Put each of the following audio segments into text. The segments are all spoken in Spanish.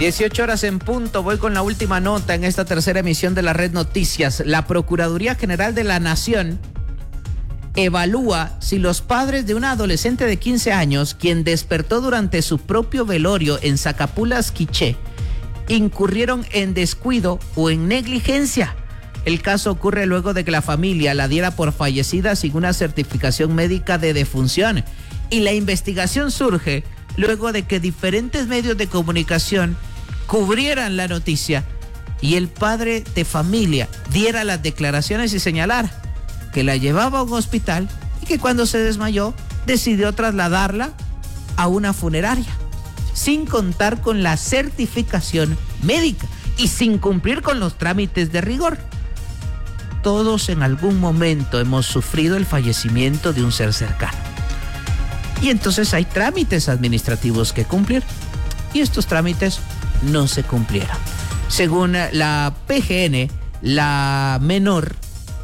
18 horas en punto, voy con la última nota en esta tercera emisión de la Red Noticias. La Procuraduría General de la Nación evalúa si los padres de una adolescente de 15 años, quien despertó durante su propio velorio en Zacapulas, Quiché, incurrieron en descuido o en negligencia. El caso ocurre luego de que la familia la diera por fallecida sin una certificación médica de defunción. Y la investigación surge luego de que diferentes medios de comunicación cubrieran la noticia y el padre de familia diera las declaraciones y señalara que la llevaba a un hospital y que cuando se desmayó decidió trasladarla a una funeraria, sin contar con la certificación médica y sin cumplir con los trámites de rigor. Todos en algún momento hemos sufrido el fallecimiento de un ser cercano. Y entonces hay trámites administrativos que cumplir. Y estos trámites no se cumplieron. Según la PGN, la menor,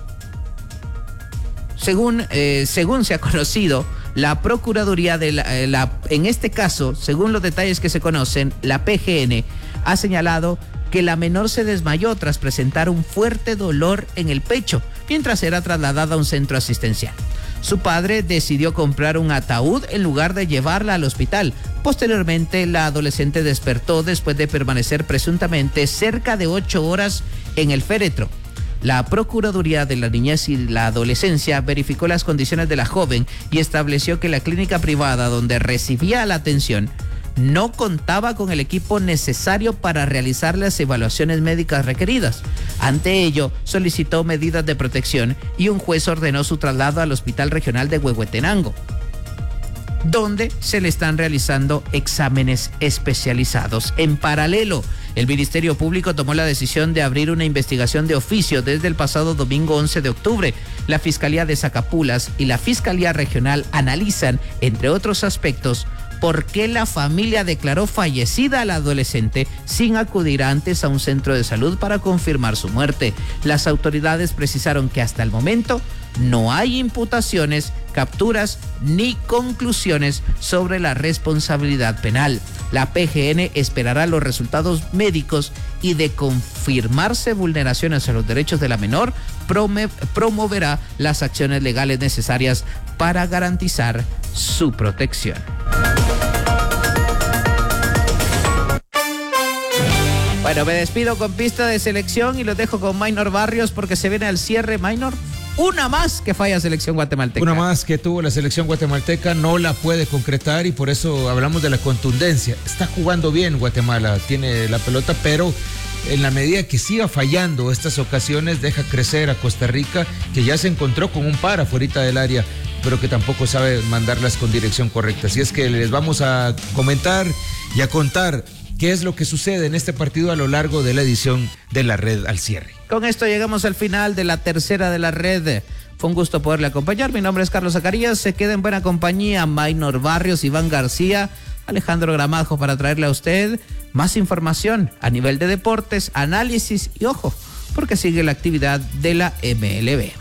según se ha conocido, la Procuraduría en este caso, según los detalles que se conocen, la PGN ha señalado que la menor se desmayó tras presentar un fuerte dolor en el pecho mientras era trasladada a un centro asistencial. Su padre decidió comprar un ataúd en lugar de llevarla al hospital. Posteriormente, la adolescente despertó después de permanecer presuntamente cerca de 8 horas en el féretro. La Procuraduría de la Niñez y la Adolescencia verificó las condiciones de la joven y estableció que la clínica privada donde recibía la atención no contaba con el equipo necesario para realizar las evaluaciones médicas requeridas. Ante ello, solicitó medidas de protección y un juez ordenó su traslado al Hospital Regional de Huehuetenango, donde se le están realizando exámenes especializados. En paralelo, el Ministerio Público tomó la decisión de abrir una investigación de oficio desde el pasado domingo 11 de octubre. La Fiscalía de Zacapulas y la Fiscalía Regional analizan, entre otros aspectos, por qué la familia declaró fallecida a la adolescente sin acudir antes a un centro de salud para confirmar su muerte. Las autoridades precisaron que hasta el momento no hay imputaciones, capturas ni conclusiones sobre la responsabilidad penal. La PGN esperará los resultados médicos y de confirmarse vulneraciones a los derechos de la menor, promoverá las acciones legales necesarias para garantizar su protección. Bueno, me despido con pista de selección y los dejo con Maynor Barrios porque se viene al cierre. Maynor, una más que falla selección guatemalteca. Una más que tuvo la selección guatemalteca, no la puede concretar y por eso hablamos de la contundencia. Está jugando bien Guatemala, tiene la pelota, pero en la medida que siga fallando estas ocasiones, deja crecer a Costa Rica, que ya se encontró con un par afuera del área, pero que tampoco sabe mandarlas con dirección correcta. Así es que les vamos a comentar y a contar qué es lo que sucede en este partido a lo largo de la edición de la Red al cierre. Con esto llegamos al final de la tercera de la Red. Fue un gusto poderle acompañar. Mi nombre es Carlos Zacarías. Se queda en buena compañía Maynor Barrios, Iván García, Alejandro Gramajo para traerle a usted más información a nivel de deportes, análisis y ojo, porque sigue la actividad de la MLB.